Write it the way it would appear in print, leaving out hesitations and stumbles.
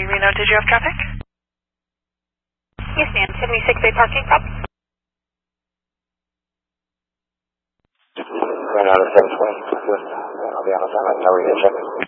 Reno, did you have traffic? Yes, ma'am. 76A parking problem. Going out of 720. I'll be on the time. I know where you're checking.